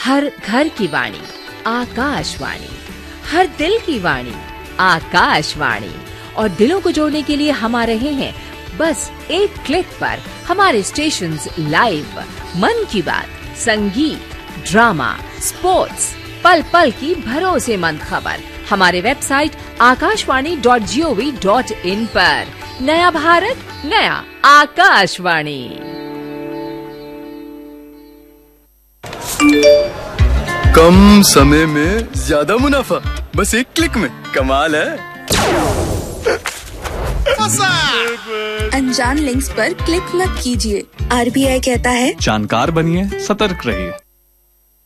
हर घर की वाणी आकाशवाणी, हर दिल की वाणी आकाशवाणी। और दिलों को जोड़ने के लिए हम आ रहे हैं बस एक क्लिक पर। हमारे स्टेशंस लाइव, मन की बात, संगीत, ड्रामा, स्पोर्ट्स, पल पल की भरोसेमंद खबर हमारे वेबसाइट akashvani.gov.in पर। नया भारत, नया आकाशवाणी। कम समय में ज्यादा मुनाफा, बस एक क्लिक में। कमाल है। अनजान लिंक्स पर क्लिक मत कीजिए। RBI कहता है जानकार बनिए, सतर्क रहिए।